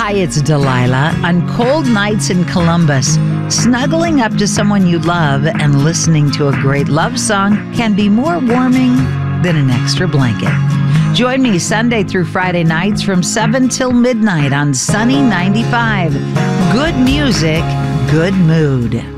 Hi, it's Delilah. On cold nights in Columbus, snuggling up to someone you love and listening to a great love song can be more warming than an extra blanket. Join me Sunday through Friday nights from 7 till midnight on Sunny 95. Good music, good mood.